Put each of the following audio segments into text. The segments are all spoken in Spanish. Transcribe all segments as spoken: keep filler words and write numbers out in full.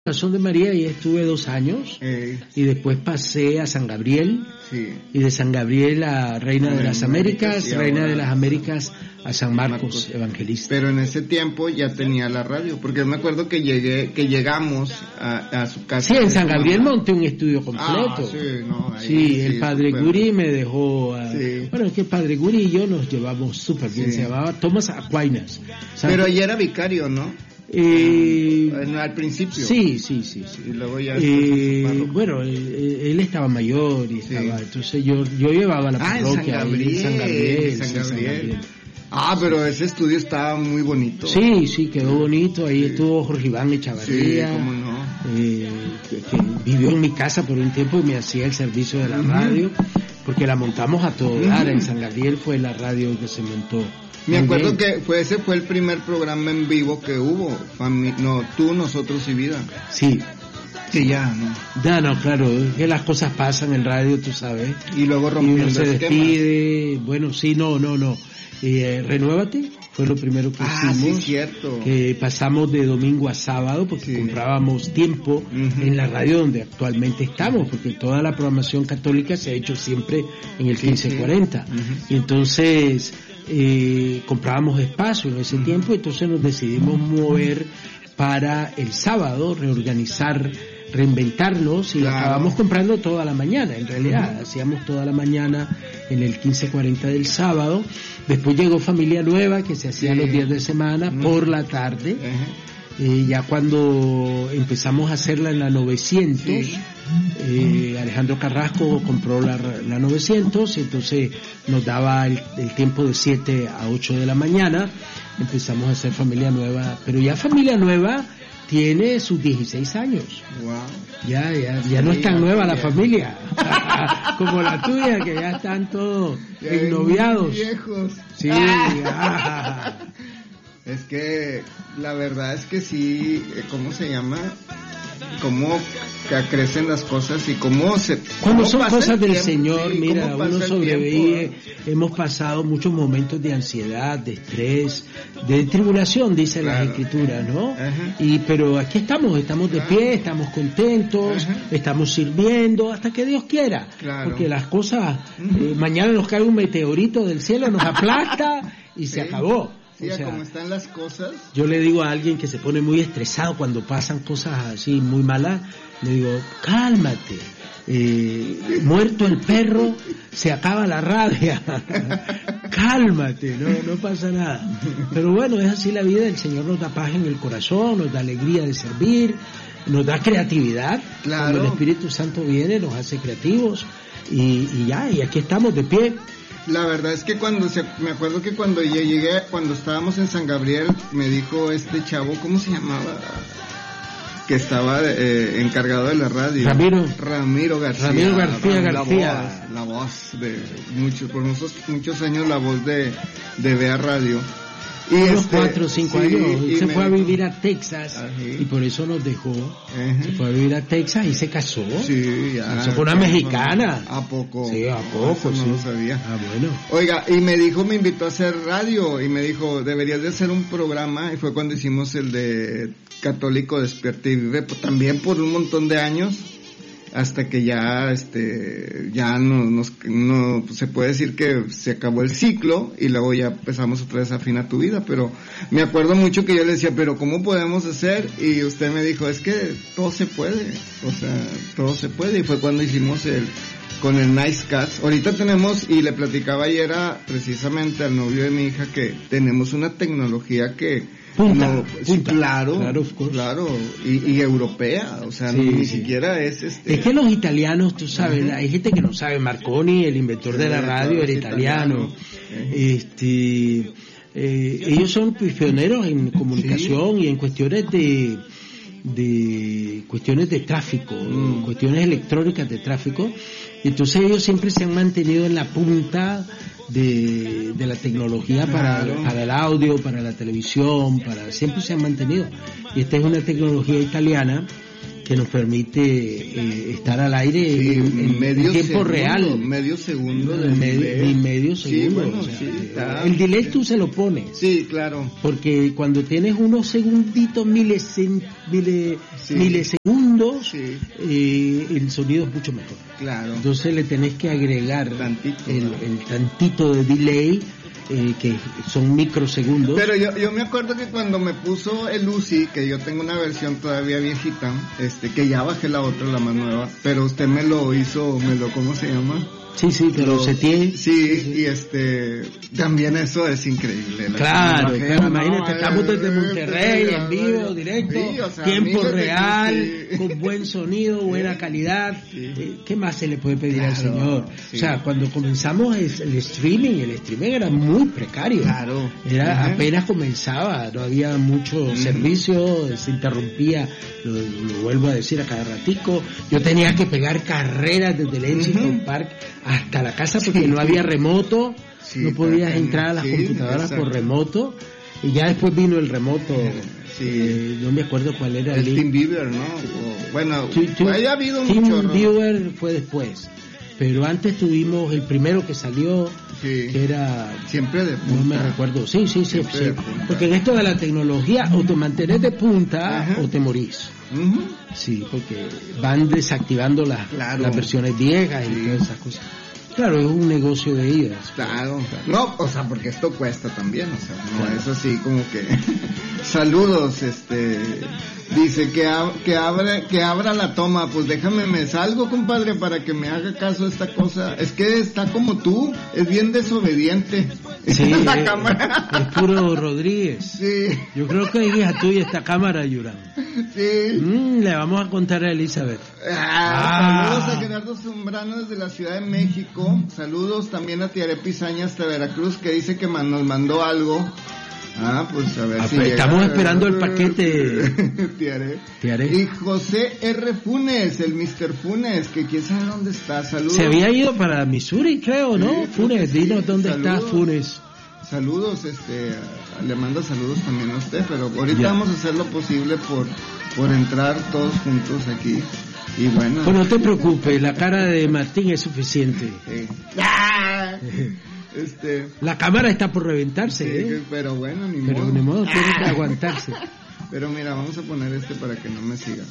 Corazón de María, y estuve dos años, Eh, y después pasé a San Gabriel, sí. y de San Gabriel a Reina de las Américas, y Reina ahora de las Américas a San Marcos, Marcos. Evangelista. Pero en ese tiempo ya tenía la radio, porque me acuerdo que llegué, que llegamos a, a su casa. Sí, en de San su Gabriel mamá. monté un estudio Ah, completo. sí, no, ahí, Sí, el sí, padre súper. Guri me dejó a... Sí. Bueno, es que el padre Guri y yo nos llevamos súper bien, Sí. se llamaba Tomás Aquinas. O sea, Pero ella era vicario, ¿no? eh, En- al principio. sí, sí, sí, sí. Y luego ya después Eh, en su párroco. bueno, él, él estaba mayor y Sí. estaba, entonces yo yo llevaba la Ah, en parroquia San ahí Gabriel, en San Gabriel, San sí, Gabriel. Ah, pero ese estudio estaba muy bonito. Sí, sí, quedó bonito, ahí Sí. estuvo Jorge Iván Sí, Echavarría, cómo no. eh, que, que vivió en mi casa por un tiempo y me hacía el servicio de la Ujú. radio, porque la montamos a todo Ujú. dar. En San Gabriel fue la radio que se montó. Me Muy acuerdo bien. que fue ese fue el primer programa en vivo que hubo. Fami- no, tú, nosotros y vida. Sí, Que ya, ¿no? ya no, claro, es que las cosas pasan en radio, tú sabes. Y luego Y rompiendo uno se esquemas. despide, bueno, sí, no, no, no. Eh, Renuévate fue lo primero que Ah, sí, hicimos, cierto. que pasamos de domingo a sábado porque Sí. comprábamos tiempo Ujú. en la radio donde actualmente estamos, porque toda la programación católica se ha hecho siempre en el Sí, quince sí. cuarenta. Ujú. Y entonces eh, comprábamos espacio en ese Ujú. tiempo, entonces nos decidimos mover para el sábado, reorganizar, reinventarnos, y Claro. acabamos comprando toda la mañana, en realidad, hacíamos toda la mañana en el quince cuarenta del sábado. Después llegó Familia Nueva, que se hacía Sí. los días de semana, Ujú. por la tarde. Ajá. Eh, ya cuando empezamos a hacerla en la novecientos, Sí. eh, Alejandro Carrasco compró la, la novecientos, y entonces nos daba el, el tiempo de siete a ocho de la mañana. Empezamos a hacer Familia Nueva, pero ya Familia Nueva tiene sus dieciséis años. Wow. Ya, ya, ya no es tan Sí, nueva la ya. familia como la tuya, que ya están todos Ya ennoviados. viejos. Sí, ah. Es que la verdad es que sí, eh, ¿cómo se llama? Cómo ca- crecen las cosas y cómo se... Cuando cómo son pasa cosas el del tiempo, Señor, sí, mira, cómo pasa uno el sobrevive, tiempo, hemos pasado muchos momentos de ansiedad, de estrés, de tribulación, dice las Claro. escrituras, ¿no? Ajá. Y pero aquí estamos, estamos de Claro. pie, estamos contentos, Ajá. estamos sirviendo hasta que Dios quiera, Claro. porque las cosas, Ujú. eh, mañana nos cae un meteorito del cielo, nos aplasta y se Sí. acabó. Sí, O a sea, cómo están las cosas. yo le digo a alguien que se pone muy estresado cuando pasan cosas así muy malas, le digo, cálmate, eh, muerto el perro, se acaba la rabia, cálmate, no, no pasa nada. Pero bueno, es así la vida, el Señor nos da paz en el corazón, nos da alegría de servir, nos da creatividad, Claro. cuando el Espíritu Santo viene nos hace creativos, y, y ya, y aquí estamos de pie. La verdad es que cuando se, me acuerdo que cuando ya llegué, cuando estábamos en San Gabriel, me dijo este chavo, ¿cómo se llamaba? Que estaba eh, encargado de la radio. Ramiro. Ramiro García. Ramiro García la García. voz, la voz de muchos, por muchos, muchos años la voz de, de Bea Radio. Y Unos este, cuatro o cinco sí, años, y se me fue a dijo- vivir a Texas, Ajá. y por eso nos dejó. Ajá. Se fue a vivir a Texas y se casó. Sí, ya. Se casó con una mexicana. ¿A poco? Sí, a poco, Eso sí. no lo sabía. Ah, bueno. Oiga, y me dijo, me invitó a hacer radio, y me dijo, deberías de hacer un programa, y fue cuando hicimos el de Católico Despierta y Vive, pues, también por un montón de años, hasta que ya, este, ya no, nos, no, se puede decir que se acabó el ciclo, y luego ya empezamos otra vez a Afina tu Vida, pero me acuerdo mucho que yo le decía, pero ¿cómo podemos hacer? Y usted me dijo, es que todo se puede, o sea, todo se puede, y fue cuando hicimos el, con el Nice Cats. Ahorita tenemos, y le platicaba ayer a, precisamente al novio de mi hija, que tenemos una tecnología que Punta, no, sí, punta. claro, Claro, of course. claro, y, y europea, o sea, Sí, ni sí. siquiera es este. Es que los italianos, tú sabes, Ajá. hay gente que no sabe, Marconi, el inventor de la Sí, radio, claro, era es italiano. italiano. Ajá. Este, eh, ellos son pues, pioneros en comunicación y en cuestiones de de cuestiones de tráfico, Mm. cuestiones electrónicas de tráfico. Entonces ellos siempre se han mantenido en la punta de, de la tecnología para, Claro. para el audio, para la televisión, para siempre se han mantenido. Y esta es una tecnología italiana que nos permite eh, estar al aire sí, en, en medio tiempo segundo, real. Medio segundo de medio, delay. Ni medio segundo. Sí, bueno, o sea, sí, está, el delay sí. tú se lo pones. Sí, claro. Porque cuando tienes unos segunditos, milesen, mile, Sí. milisegundos, Sí. eh, el sonido es mucho mejor. Claro. Entonces le tenés que agregar Tantito, el, ¿no? el tantito de delay, eh, que son microsegundos. Pero yo, yo me acuerdo que cuando me puso el U C I, que yo tengo una versión todavía viejita, este, que ya bajé la otra, la más nueva, pero usted me lo hizo, me lo, ¿cómo se llama? Sí, sí, que lo seteé. Sí, sí, y este, también eso es increíble. La Claro, bajé, claro, ¿no? imagínate, estamos desde Eh, Monterrey, sí, en vivo, directo, sí, o sea, tiempo miles de- real, sí. con buen sonido, buena calidad. Sí. Eh, ¿Qué más se le puede pedir Claro, al Señor? sí. O sea, cuando comenzamos es- el streaming, el streaming era muy precario. Claro. Era Ajá. apenas comenzaba, no había mucho servicio, se interrumpía, lo, lo vuelvo a decir a cada ratico. Yo tenía que pegar carreras desde el Lexington Ujú. Park hasta la casa porque no había remoto, Sí, no podías también, entrar a las sí, computadoras exacto. por remoto, y ya después vino el remoto, Sí. eh, no me acuerdo cuál era El link. TeamViewer, ¿no? O, bueno, Tu- tu- haya habido mucho, ¿no? TeamViewer fue después, pero antes tuvimos el primero que salió, Sí. que era... Siempre de punta. No me recuerdo, sí, sí, sí, Siempre sí. de punta. Porque en esto de la tecnología o te mantenés de punta Ajá. o te morís. Ujú. Sí, porque van desactivando las, Claro. las versiones viejas y Sí. todas esas cosas. Claro, es un negocio de ellas. Claro. No, o sea, porque esto cuesta también, o sea, no es así como que... Saludos, este... Dice que, ab- que, abra, que abra la toma, pues déjame, me salgo, compadre, para que me haga caso esta cosa. Es que está como tú, es bien desobediente. Sí, la es, cámara. es puro Rodríguez. Sí, Yo creo que es hija tuya esta cámara, Yurán. sí. Mm, le vamos a contar a Elizabeth. Ah, Ah. saludos a Gerardo Zambrano desde la Ciudad de México. Saludos también a Tiare Pizaña hasta Veracruz, que dice que man- nos mandó algo. Ah, pues a ver Ah, si pues, llega. estamos esperando el paquete. Tiare. Tiare. Y José R. Funes, el mister Funes, que quién sabe dónde está. Saludos. Se había ido para Missouri, creo, ¿no? Sí, creo Funes, que sí. dinos dónde está Saludos. Funes. Saludos, este, a- le mando saludos también a usted, pero ahorita Ya. vamos a hacer lo posible por, por entrar todos juntos aquí. Y bueno. Pues no te preocupes, la cara de Martín es suficiente. Sí. ¡Ah! Este, La cámara está por reventarse, sí, ¿eh? pero bueno, ni Pero modo. ni modo, tiene que aguantarse. Pero mira, vamos a poner este para que no me siga.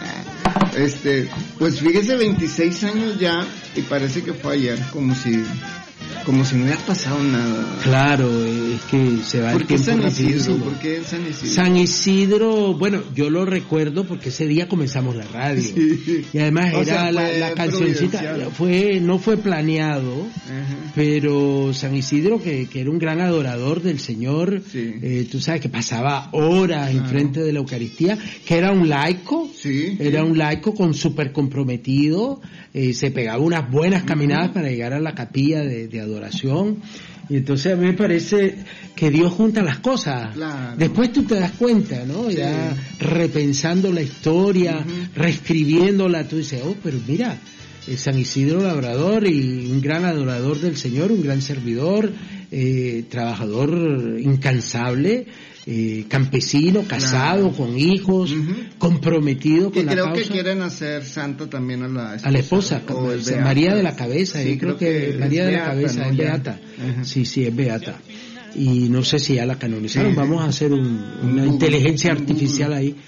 Este, pues fíjese, veintiséis años ya y parece que fue ayer, como si, como si no hubiera pasado nada. Claro, es que se va el ¿Por qué tiempo San Isidro? rapidísimo. ¿Por qué San Isidro? San Isidro, bueno, yo lo recuerdo porque ese día comenzamos la radio. Sí. Y además O era sea, la, fue la cancioncita, providencial. fue, no fue planeado, Ajá. pero San Isidro, que, que era un gran adorador del Señor, Sí. eh, tú sabes que pasaba horas Claro. enfrente de la Eucaristía, que era un laico, Sí. era un laico con súper comprometido, eh, se pegaba unas buenas caminadas para llegar a la capilla de, de adoración. Y entonces a mí me parece que Dios junta las cosas. Claro. Después tú te das cuenta, ¿no? Sí. Ya repensando la historia, Ujú. reescribiéndola, tú dices, oh, pero mira, eh, San Isidro Labrador y un gran adorador del Señor, un gran servidor, eh, trabajador incansable, eh, campesino, casado, Claro. con hijos, Ujú. comprometido Que con la creo causa. que quieren hacer santa también a la esposa. A la esposa, o es beata. María de la Cabeza, Sí, yo creo, que, es María de la beata, Cabeza ¿no? es Ya. beata. Ajá. Sí, sí, es beata. Y no sé si ya la canonizaron, Sí. vamos a hacer un- Un una Google, inteligencia un artificial Google. ahí.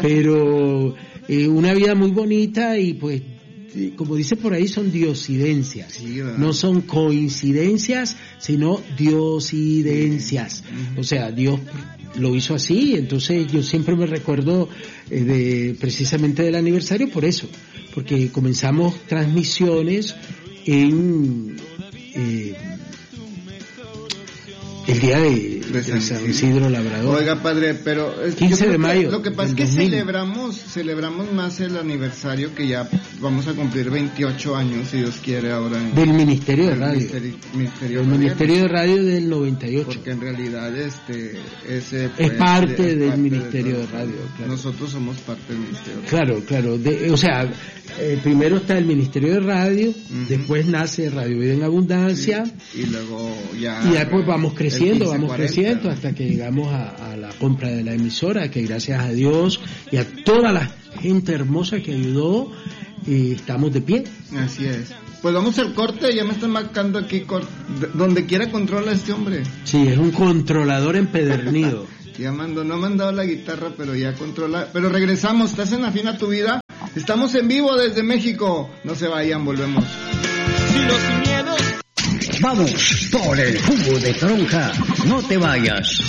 Pero eh, una vida muy bonita y pues, eh, como dice por ahí, son diosidencias. Sí, ¿verdad? No son coincidencias, sino diosidencias. Ujú. O sea, Dios lo hizo así, entonces yo siempre me recuerdo eh, de precisamente del aniversario por eso, porque comenzamos transmisiones en eh, el día de, De de San San Isidro. Isidro Labrador. Oiga, padre, pero es- quince yo creo de mayo que lo que pasa es del que dos mil. celebramos, celebramos más el aniversario, que ya vamos a cumplir veintiocho años, si Dios quiere, ahora en Del Ministerio de el Radio. Ministeri- Ministerio El Radial. Ministerio de Radio del noventa y ocho. Porque en realidad este ese Es pues, parte es del parte Ministerio de todo. Radio, claro. Nosotros somos parte del Ministerio. Claro, claro. De- o sea, eh, primero está el Ministerio de Radio, Ujú. después nace Radio Vida en Abundancia, Y luego ya y después vamos el creciendo, quince vamos cuarenta. creciendo hasta que llegamos a, a la compra de la emisora, que gracias a Dios y a todas las gente hermosa que ayudó, y estamos de pie. Así es. Pues vamos al corte, ya me están marcando aquí, cor- donde quiera controla este hombre. Sí, es un controlador empedernido. Ya mandó, no ha mandado la guitarra, pero ya controla. Pero regresamos, estás en Afina tu Vida. Estamos en vivo desde México. No se vayan, volvemos. Vamos por el jugo de toronja. No te vayas.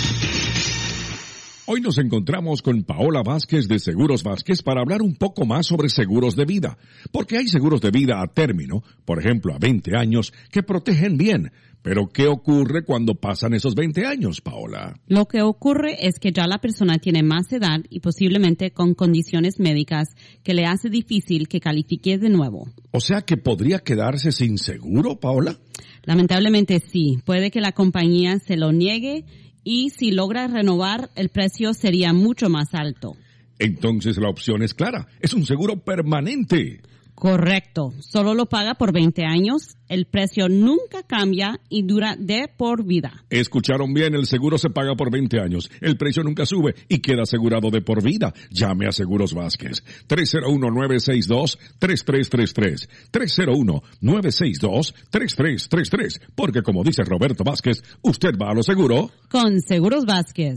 Hoy nos encontramos con Paola Vázquez de Seguros Vázquez para hablar un poco más sobre seguros de vida. Porque hay seguros de vida a término, por ejemplo a veinte años, que protegen bien. Pero ¿qué ocurre cuando pasan esos veinte años, Paola? Lo que ocurre es que ya la persona tiene más edad y posiblemente con condiciones médicas que le hace difícil que califique de nuevo. O sea que podría quedarse sin seguro, Paola. Lamentablemente sí. Puede que la compañía se lo niegue y si logra renovar, el precio sería mucho más alto. Entonces la opción es clara. Es un seguro permanente. Correcto. Solo lo paga por veinte años. El precio nunca cambia y dura de por vida. Escucharon bien, el seguro se paga por veinte años. El precio nunca sube y queda asegurado de por vida. Llame a Seguros Vázquez. tres cero uno, nueve seis dos, tres tres tres tres. tres cero uno, nueve seis dos, tres tres tres tres. Porque como dice Roberto Vázquez, usted va a lo seguro con Seguros Vázquez.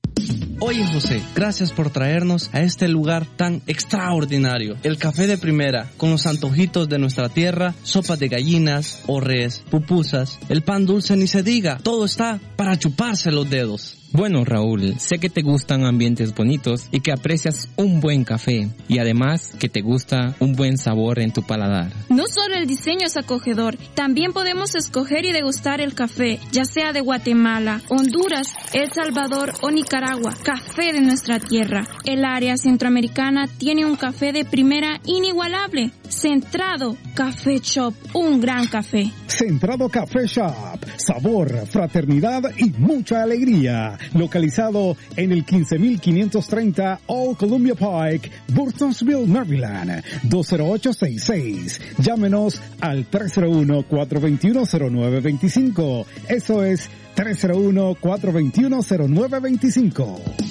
Oye José, gracias por traernos a este lugar tan extraordinario. El café de primera, con los antojitos de nuestra tierra, sopa de gallinas, orres, pupusas, el pan dulce ni se diga, todo está para chuparse los dedos. Bueno, Raúl, sé que te gustan ambientes bonitos y que aprecias un buen café y además que te gusta un buen sabor en tu paladar. No solo el diseño es acogedor, también podemos escoger y degustar el café, ya sea de Guatemala, Honduras, El Salvador o Nicaragua, café de nuestra tierra. El área centroamericana tiene un café de primera inigualable. Centrado Café Shop, un gran café. Centrado Café Shop, sabor, fraternidad y mucha alegría. Localizado en el quince mil quinientos treinta Old Columbia Pike, Burtonsville, Maryland, dos cero ocho seis seis. Llámenos al tres cero uno, cuatro dos uno, cero nueve dos cinco. Eso es tres cero uno, cuatro dos uno, cero nueve dos cinco.